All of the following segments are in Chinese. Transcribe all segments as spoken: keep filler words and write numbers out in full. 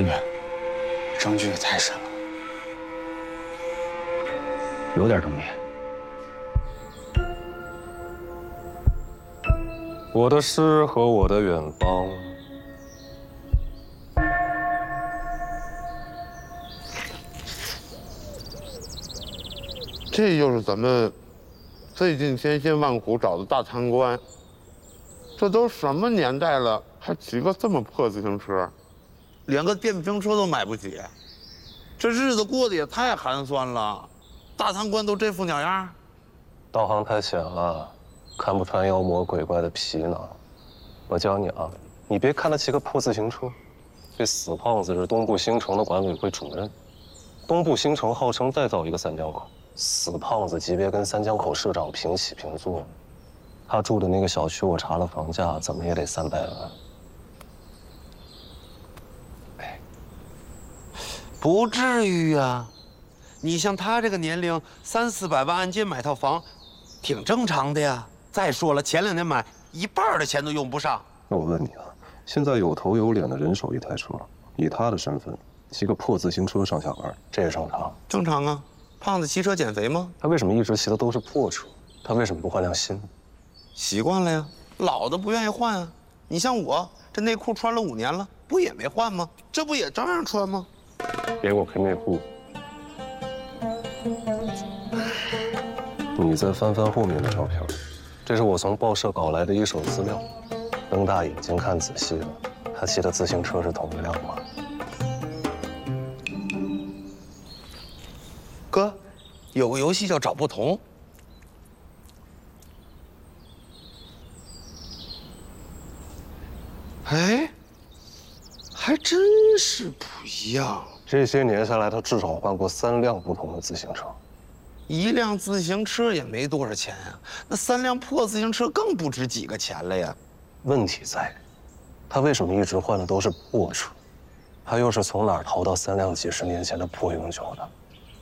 程远，证据也太深了， 有点东西。 我的诗和我的远方。 这就是咱们费尽千辛万苦找的大贪官。这都什么年代了，还骑个这么破自行车，连个电瓶车都买不起，这日子过得也太寒酸了。大贪官都这副鸟样， 道行太浅了，看不穿妖魔鬼怪的皮囊。我教你啊，你别看他骑个破自行车，这死胖子是东部新城的管委会主任。东部新城号称再造一个三江口，死胖子级别跟三江口社长平起平坐。他住的那个小区，我查了房价，怎么也得三百万。 哎，不至于啊！你像他这个年龄，三四百万按揭买套房，挺正常的呀。再说了，前两年买一半的钱都用不上。 那我问你啊，现在有头有脸的人手一台车，以他的身份骑个破自行车上下班，这也正常？ 正常啊，胖子骑车减肥吗？ 他为什么一直骑的都是破车？他为什么不换辆新的？ 习惯了呀，老的不愿意换啊。你像我，这内裤穿了五年了，不也没换吗？这不也照样穿吗？ 别给我赔内裤。你再翻翻后面的照片，这是我从报社搞来的一手资料。瞪大眼睛看仔细了，他骑的自行车是同一辆吗？ 哥，有个游戏叫找不同。哎，还真是不一样。 这些年下来，他至少换过三辆不同的自行车。 一辆自行车也没多少钱啊，那三辆破自行车更不值几个钱了呀。 问题在，他为什么一直换的都是破车？他又是从哪儿淘到三辆几十年前的破永久的？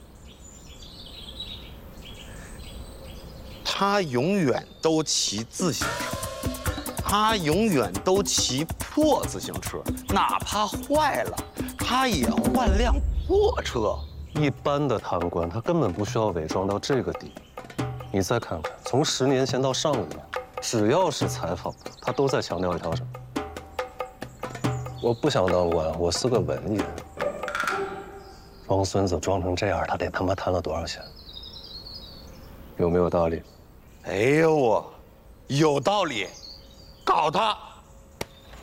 他永远都骑自行车，他永远都骑破自行车，哪怕坏了，他也换辆破车。 一般的贪官，他根本不需要伪装到这个地步。你再看看，从十年前到上一年，只要是采访，他都在强调一条什么？我不想当官，我是个文人。装孙子装成这样，他得他妈贪了多少钱？有没有道理？ 哎呦我，有道理，搞他！